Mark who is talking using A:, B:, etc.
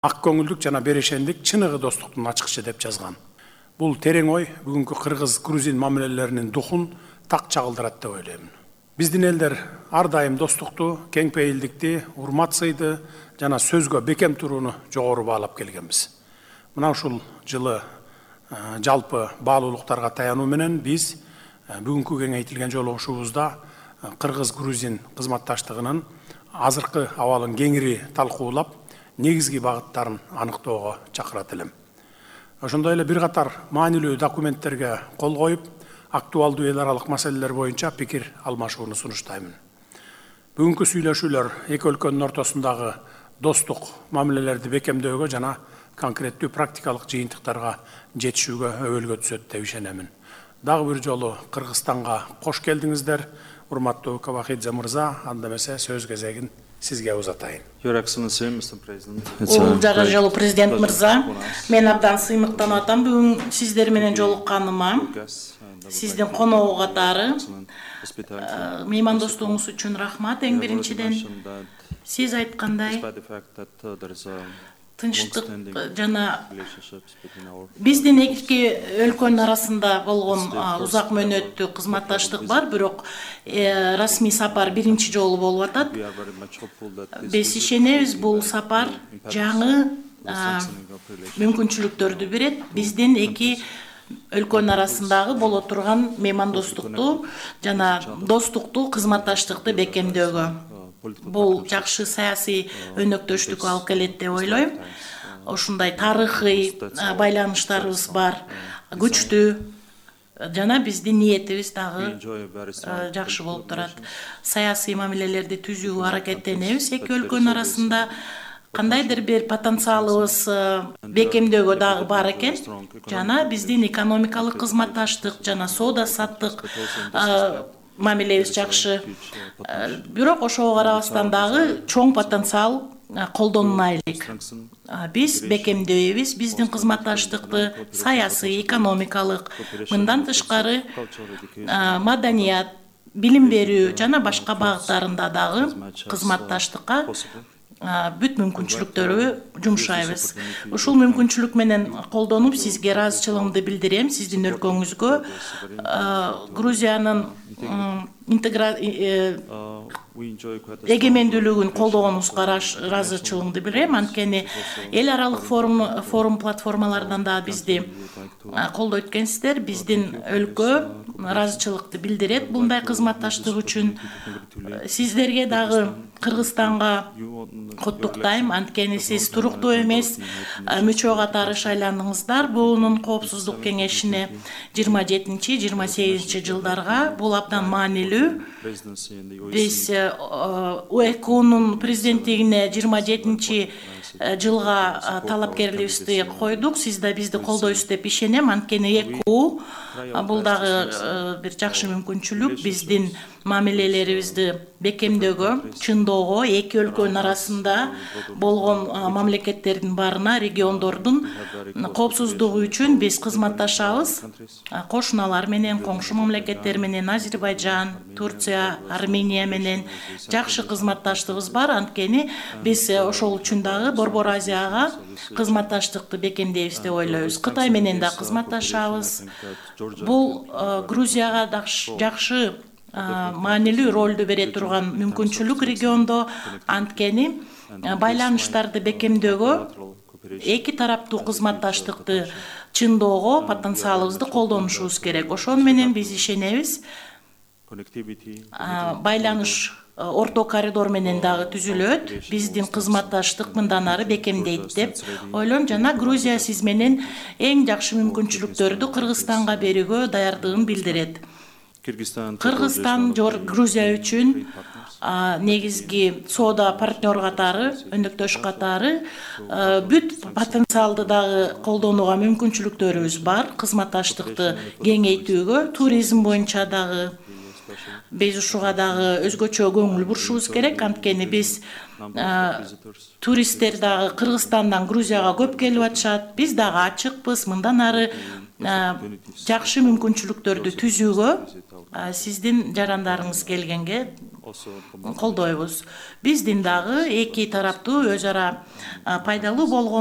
A: ак көңүлдүк жана берешендик чыныгы достуктун ачкычы деп жазган. Бул терең ой бүгүнкү кыргыз-грузин мамилелеринин духун так чагылдырат деп ойлойм. Биздин элдер ар дайым достукту, кең пейилдикти, урмат сыйды жана сөзгө бекем турууну жогору баалап келгенбиз. Мына ушул жылы жалпы баалуулуктарга таянуу менен биз бүгүнкү кеңейтилген жолугушуубузда кыргыз-грузин кызматташтыгынын азыркы абалын кеңири талкуулап, негизги багыттарын аныктоого чакырат элем. Ошондой эле бир катар маанилүү документтерге кол коюп, актуалдуу эл аралык маселелер боюнча пикир алмашууну сунуштаймын. Бүгүнкү сүйлөшүүлөр эки өлкөнүн ортосундагы достук мамилелерди бекемдөөгө жана конкреттүү практикалык жыйынтыктарга жетишүүгө өбөлгө түзөт деп ишенемин. Дагы бир жолу Кыргызстанга кош келдиңиздер, урматтуу Кабахидзе мырза, анда эмесе сөз кезегин сизге узатайын.
B: Your Excellency, Mr. President.
C: Жагы жолу президент мырза, мен абдан сыймыктанып атам бүгүн сиздер менен жолукканыма. Сиздин коногу катары меймандостугуңуз үчүн рахмат. Эң биринчиден сиз айткандай тынчтык жана биздин эки өлкөнүн арасында болгон узак мөөнөттүү кызматташтык бар, бирок расмий сапар биринчи жолу болуп атат. Биз ишенебиз, бул сапар жаңы мүмкүнчүлүктөрдү берет. Биздин эки өлкөнүн арасындагы боло турган меймандостукту жана достукту кызматташтыкты бекемдөөгө. Бул жакшы саясий өнөктөштүккө алып келет деп ойлойм. Ушундай тарыхый байланыштарыбыз бар, күчтүү жана биздин ниетибиз дагы жакшы болуп турат. Саясий мамилелерди түзүүгө аракеттенебиз эки өлкөнүн арасында. Кандайдыр бир потенциалыбыз бекемдөөгө дагы бар экен. Жана биздин экономикалык кызматташтык жана соода саттык мамилебиз жакшы. Бирок ошого карабастан дагы чоң потенциал колдонула элек. Биз бекемдөйбүз биздин кызматташтыкты саясий, экономикалык, мындан тышкары маданият, билим берүү жана башка багыттарында дагы кызматташтыкка бүт мүмкүнчүлүктөрү жумшайбыз. Ушул мүмкүнчүлүк менен колдонуп сизге ыраазычылыгымды билдирем. Сиздин өлкөңүзгө Грузиянын эгемендүүлүгүн колдогонуңузга ыраазычылыгымды билдирем. Анткени эл аралык форум платформаларынан да бизди колдойт экенсиздер. Биздин өлкө ыраазычылыкты билдирет мындай кызматташтык үчүн. Сиздерге дагы Кыргызстанга куттуктайм, анткени сиз туруктуу эмес мүчө катары шайландыңыздар. БУНун коопсуздук кеңешине 27-28 жылдарга. Бул абдан маанилүү. Биз УЭКУнун президенттигине 27 жылга талапкерлигибизди койдук. Сиз да бизди колдойсуз деп ишенем, анткени ЭКУ бул дагы бир жакшы мүмкүнчүлүк биздин мамилелерибизди бекемдөөгө, чындоого, эки өлкөнүн арасында болгон мамлекеттердин баарына, региондордун коопсуздугу үчүн биз кызматташабыз. Кошуналар менен, коңшу мамлекеттер менен, Азербайжан, Турция, Армения менен жакшы кызматташтыгыбыз бар. Анткени биз ошол үчүн дагы Борбор Азияга кызматташтыкты бекемдейбиз деп ойлойбуз. Кытай менен да кызматташабыз. Бул Грузияга жакшы маанилүү ролду бере турган мүмкүнчүлүк региондо. Анткени байланыштарды бекемдөөгө, эки тараптуу кызматташтыкты чындоого потенциалыбызды колдонушубуз керек. Ошон менен биз ишенебиз. Байланыш орто коридор менен дагы түзүлөт. Биздин кызматташтык мындан ары бекемдейт деп ойлойм. Жана Грузия сиз менен эң жакшы мүмкүнчүлүктөрдү Кыргызстанга берүүгө даярдыгын билдирет. Кыргызстан Грузия үчүн негизги соода партнер катары, өнөктөш катары бүт потенциалды дагы колдонууга мүмкүнчүлүктөрүбүз бар. Кызматташтыкты кеңейтүүгө, туризм боюнча дагы биз ушуга дагы өзгөчө көңүл бурушубуз керек. Анткени биз туристтер дагы Кыргызстандан Грузияга көп келип атышат. Биз дагы ачыкпыз. Мындан ары жакшы мүмкүнчүлүктөрдү түзүүгө сиздин жарандарыңыз келгенге колдойбуз. Биздин дагы эки тараптуу өз ара пайдалуу болгон